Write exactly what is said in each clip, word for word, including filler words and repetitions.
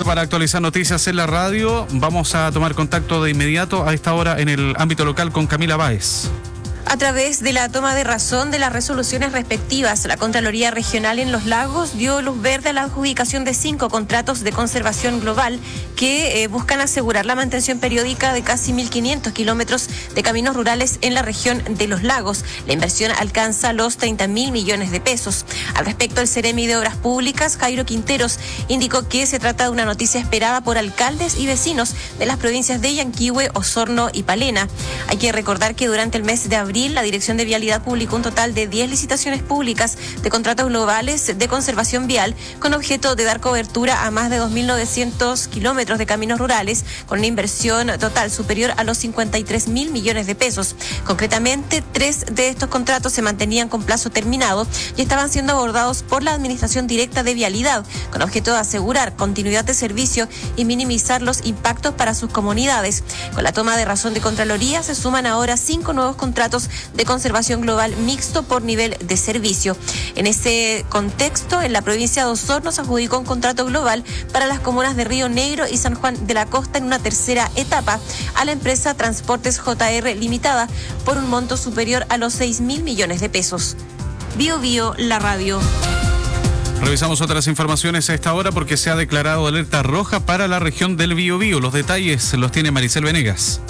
para actualizar noticias en la radio. Vamos a tomar contacto de inmediato a esta hora en el ámbito local con Camila Báez. A través de la toma de razón de las resoluciones respectivas, la Contraloría Regional en Los Lagos dio luz verde a la adjudicación de cinco contratos de conservación global que eh, buscan asegurar la mantención periódica de casi mil quinientos kilómetros de caminos rurales en la región de Los Lagos. La inversión alcanza los treinta mil millones de pesos. Al respecto, el Ceremi de Obras Públicas, Jairo Quinteros, indicó que se trata de una noticia esperada por alcaldes y vecinos de las provincias de Yanquihue, Osorno y Palena. Hay que recordar que durante el mes de abril la Dirección de Vialidad publicó un total de diez licitaciones públicas de contratos globales de conservación vial con objeto de dar cobertura a más de dos mil novecientos kilómetros de caminos rurales con una inversión total superior a los cincuenta y tres mil millones de pesos. Concretamente, tres de estos contratos se mantenían con plazo terminado y estaban siendo abordados por la Administración Directa de Vialidad con objeto de asegurar continuidad de servicio y minimizar los impactos para sus comunidades. Con la toma de razón de Contraloría se suman ahora cinco nuevos contratos de conservación global mixto por nivel de servicio. En ese contexto, en la provincia de Osorno se adjudicó un contrato global para las comunas de Río Negro y San Juan de la Costa en una tercera etapa a la empresa Transportes J R Limitada por un monto superior a los seis mil millones de pesos. Bio Bio, la radio. Revisamos otras informaciones a esta hora porque se ha declarado alerta roja para la región del Biobío. Los detalles los tiene Maricel Venegas.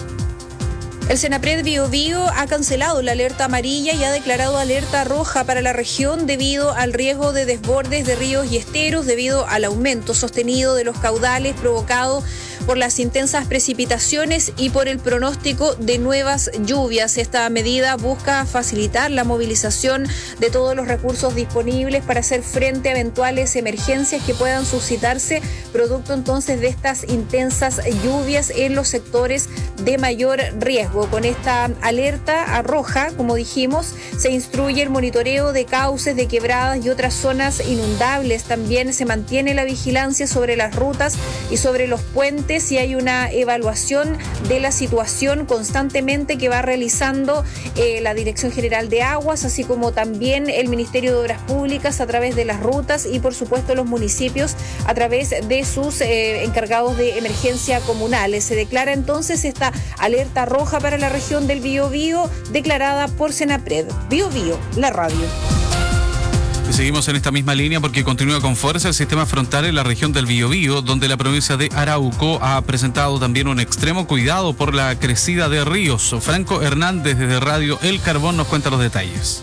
El Senapred Biobío ha cancelado la alerta amarilla y ha declarado alerta roja para la región debido al riesgo de desbordes de ríos y esteros debido al aumento sostenido de los caudales provocado por las intensas precipitaciones y por el pronóstico de nuevas lluvias. Esta medida busca facilitar la movilización de todos los recursos disponibles para hacer frente a eventuales emergencias que puedan suscitarse producto entonces de estas intensas lluvias en los sectores de mayor riesgo. Con esta alerta roja, como dijimos, se instruye el monitoreo de cauces, de quebradas y otras zonas inundables. También se mantiene la vigilancia sobre las rutas y sobre los puentes y hay una evaluación de la situación constantemente que va realizando eh, la Dirección General de Aguas, así como también el Ministerio de Obras Públicas a través de las rutas y por supuesto los municipios a través de sus eh, encargados de emergencia comunales. Se declara entonces esta alerta roja para la región del Biobío declarada por Senapred. Biobío, la radio. Y seguimos en esta misma línea porque continúa con fuerza el sistema frontal en la región del Biobío, donde la provincia de Arauco ha presentado también un extremo cuidado por la crecida de ríos. Franco Hernández desde Radio El Carbón nos cuenta los detalles.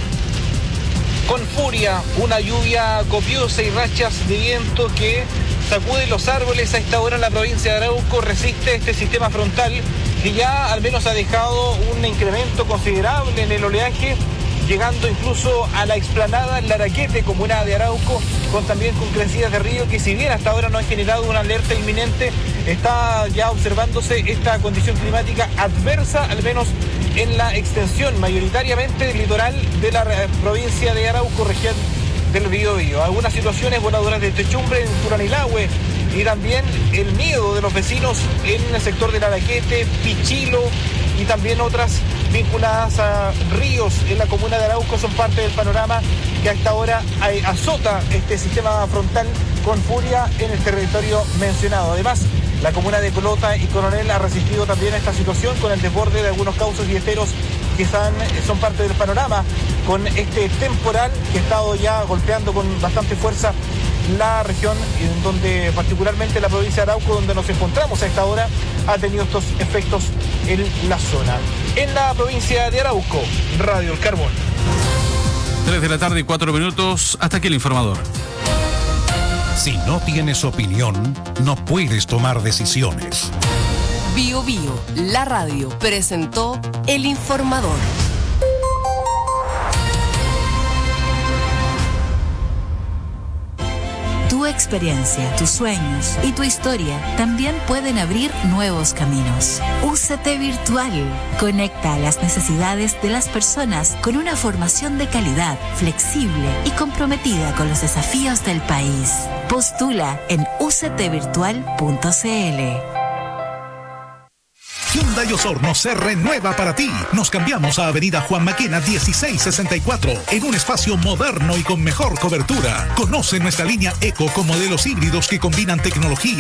Con furia, una lluvia copiosa y rachas de viento que sacude los árboles a esta hora en la provincia de Arauco resiste este sistema frontal que ya al menos ha dejado un incremento considerable en el oleaje, llegando incluso a la explanada Laraquete, comuna de Arauco, con también con crecidas de río que si bien hasta ahora no ha generado una alerta inminente, está ya observándose esta condición climática adversa, al menos en la extensión mayoritariamente del litoral de la provincia de Arauco, región del Biobío. Algunas situaciones voladoras de techumbre en Curanilahue y también el miedo de los vecinos en el sector de Laraquete, Pichilo y también otras vinculadas a ríos en la comuna de Arauco son parte del panorama que hasta ahora azota este sistema frontal con furia en el territorio mencionado. Además, la comuna de Colota y Coronel ha resistido también a esta situación con el desborde de algunos cauces y esteros que están, son parte del panorama con este temporal que ha estado ya golpeando con bastante fuerza la región, en donde particularmente la provincia de Arauco, donde nos encontramos a esta hora, ha tenido estos efectos en la zona. En la provincia de Arauco, Radio El Carbón. tres de la tarde y cuatro minutos, hasta aquí el informador. Si no tienes opinión, no puedes tomar decisiones. Bio Bio, la radio, presentó El Informador. Tu experiencia, tus sueños y tu historia también pueden abrir nuevos caminos. U C T Virtual conecta a las necesidades de las personas con una formación de calidad, flexible y comprometida con los desafíos del país. Postula en u c t virtual punto c l. Hyundai Osorno se renueva para ti. Nos cambiamos a Avenida Juan Maquena dieciséis sesenta y cuatro en un espacio moderno y con mejor cobertura. Conoce nuestra línea Eco con modelos híbridos que combinan tecnología